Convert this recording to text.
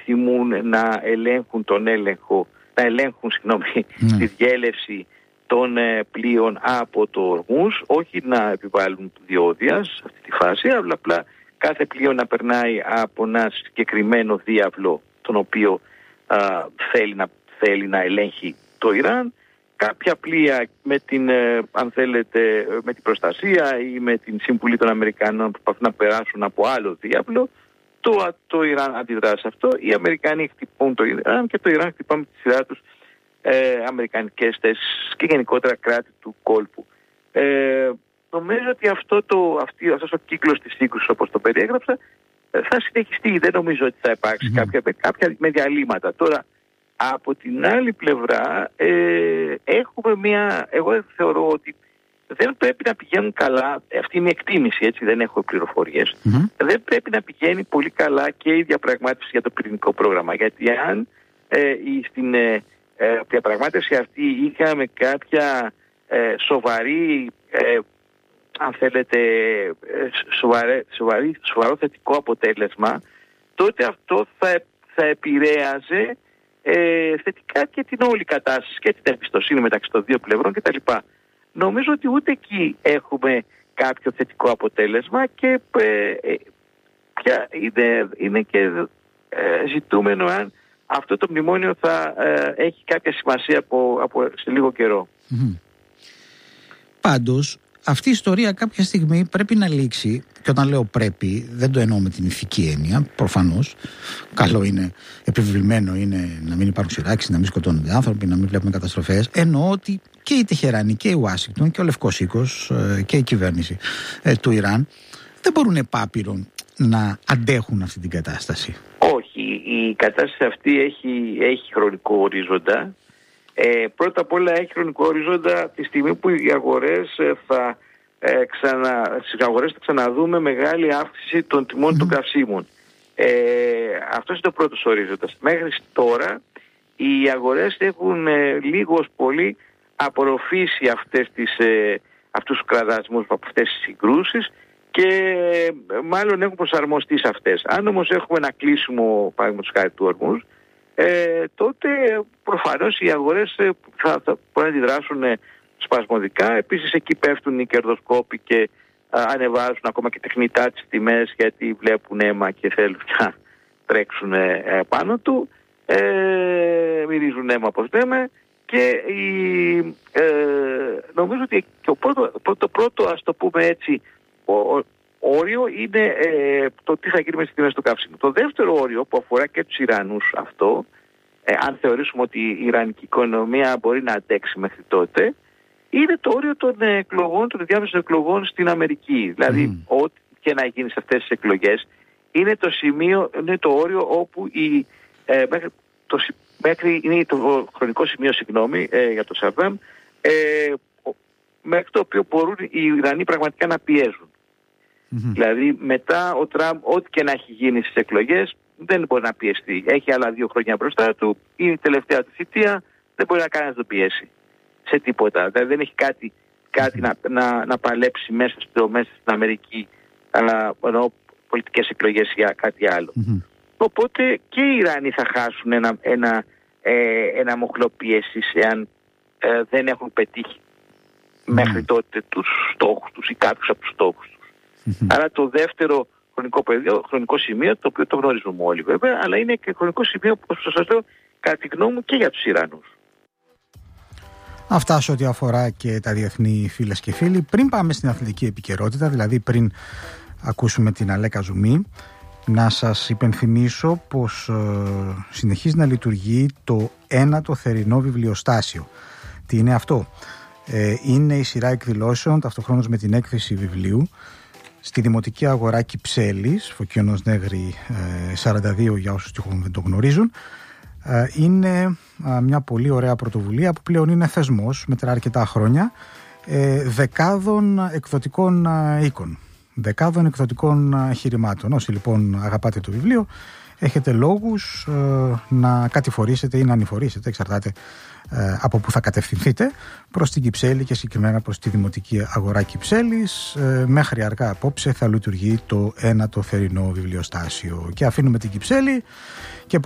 επιθυμούν να ελέγχουν τη διέλευση των πλοίων από το Ορμούζ, όχι να επιβάλλουν διόδια σε αυτή τη φάση, αλλά απλά κάθε πλοίο να περνάει από ένα συγκεκριμένο διάβλο τον οποίο θέλει να ελέγχει το Ιράν. Κάποια πλοία με την, αν θέλετε, με την προστασία ή με την συμβουλή των Αμερικανών που προσπαθούν να περάσουν από άλλο διάβλο, το Ιράν αντιδρά σε αυτό. Οι Αμερικανοί χτυπούν το Ιράν και το Ιράν χτυπά με τη σειρά τους αμερικανικές θέσεις και γενικότερα κράτη του κόλπου. Νομίζω ότι αυτός ο κύκλος της σύγκρουσης, όπως το περιέγραψα, θα συνεχιστεί. Δεν νομίζω ότι θα υπάρξει κάποια με διαλύματα. Τώρα, από την άλλη πλευρά, εγώ θεωρώ ότι δεν πρέπει να πηγαίνουν καλά, αυτή είναι η εκτίμηση, έτσι, δεν έχω πληροφορίες, δεν πρέπει να πηγαίνει πολύ καλά και η διαπραγμάτευση για το πυρηνικό πρόγραμμα. Γιατί αν στην διαπραγμάτευση αυτή είχαμε κάποια σοβαρή, αν θέλετε, σοβαρό θετικό αποτέλεσμα, τότε αυτό θα επηρέαζε θετικά και την όλη κατάσταση και την εμπιστοσύνη μεταξύ των δύο πλευρών κτλ. Νομίζω ότι ούτε εκεί έχουμε κάποιο θετικό αποτέλεσμα και είναι και ζητούμενο αν αυτό το μνημόνιο θα έχει κάποια σημασία σε λίγο καιρό. Πάντως, αυτή η ιστορία κάποια στιγμή πρέπει να λήξει, και όταν λέω πρέπει δεν το εννοώ με την ηθική έννοια, προφανώς καλό είναι, επιβεβλημένο είναι να μην υπάρχουν σειράξεις, να μην σκοτώνονται άνθρωποι, να μην βλέπουμε καταστροφές. Εννοώ ότι και η Τεχεράνη και η Ουάσιγκτον και ο Λευκός Οίκος και η κυβέρνηση του Ιράν δεν μπορούν επάπειρον να αντέχουν αυτή την κατάσταση. Όχι, η κατάσταση αυτή έχει χρονικό ορίζοντα. Πρώτα απ' όλα έχει χρονικό ορίζοντα τη στιγμή που οι αγορές στις αγορές θα ξαναδούμε μεγάλη αύξηση των τιμών των καυσίμων. Αυτός είναι το πρώτος ορίζοντας. Μέχρι τώρα οι αγορές έχουν λίγος πολύ απορροφήσει αυτούς τους κραδασμούς από αυτές τις συγκρούσεις και μάλλον έχουν προσαρμοστεί σε αυτές. Αν όμως έχουμε ένα κλείσιμο, παραδείγματος χάρη του Ορμούζ, τότε προφανώς οι αγορές θα μπορούν να αντιδράσουν σπασμωδικά. Επίσης εκεί πέφτουν οι κερδοσκόποι και ανεβάζουν ακόμα και τεχνητά τις τιμές γιατί βλέπουν αίμα και θέλουν να τρέξουν πάνω του. Μυρίζουν αίμα, όπως λέμε, και νομίζω ότι το πρώτο, ας το πούμε έτσι, όριο είναι το τι θα γίνει με τις τιμές του καύσιμου. Το δεύτερο όριο που αφορά και τους Ιρανούς αυτό, αν θεωρήσουμε ότι η Ιρανική οικονομία μπορεί να αντέξει μέχρι τότε, είναι το όριο των εκλογών, των διάμεσων εκλογών στην Αμερική. Δηλαδή, ό,τι και να γίνει σε αυτές τις εκλογές, είναι το όριο όπου είναι το χρονικό σημείο, για το Σαββάμ, μέχρι το οποίο μπορούν οι Ιρανοί πραγματικά να πιέζουν. Δηλαδή, μετά ο Τραμπ, ό,τι και να έχει γίνει στις εκλογές, δεν μπορεί να πιεστεί. Έχει άλλα 2 χρόνια μπροστά του, είναι η τελευταία του θητεία, δεν μπορεί να κάνει να το πιέσει σε τίποτα. Δηλαδή δεν έχει κάτι να παλέψει μέσα στην Αμερική, αλλά πολιτικές εκλογές για κάτι άλλο. Οπότε και οι Ιρανοί θα χάσουν ένα μοχλό πίεσης εάν δεν έχουν πετύχει μέχρι τότε τους στόχους τους ή κάποιους από τους στόχους τους. Άρα το δεύτερο χρονικό σημείο, το οποίο το γνωρίζουμε όλοι βέβαια, αλλά είναι και χρονικό σημείο που σας λέω κατά τη γνώμη μου και για τους Ιρανούς. Αυτά σε ό,τι αφορά και τα διεθνή, φίλες και φίλοι. Πριν πάμε στην αθλητική επικαιρότητα, δηλαδή πριν ακούσουμε την Αλέκα Ζουμί, να σας υπενθυμίσω πως συνεχίζει να λειτουργεί το 9ο θερινό βιβλιοστάσιο. Τι είναι αυτό? Είναι η σειρά εκδηλώσεων ταυτοχρόνως με την έκθεση βιβλίου στη Δημοτική Αγορά Κυψέλης, Φωκίωνος Νέγρη 42 για όσους τυχόν δεν το γνωρίζουν. Είναι μια πολύ ωραία πρωτοβουλία που πλέον είναι θεσμός, μετρά αρκετά χρόνια, δεκάδων εκδοτικών οίκων, δεκάδων εκδοτικών χειρημάτων. Όσοι λοιπόν αγαπάτε το βιβλίο, έχετε λόγους να κατηφορήσετε ή να ανηφορήσετε, εξαρτάται από που θα κατευθυνθείτε, προς την Κυψέλη και συγκεκριμένα προς τη Δημοτική Αγορά Κυψέλης. Μέχρι αργά απόψε θα λειτουργεί το 9ο θερινό βιβλιοστάσιο. Και αφήνουμε την Κυψέλη και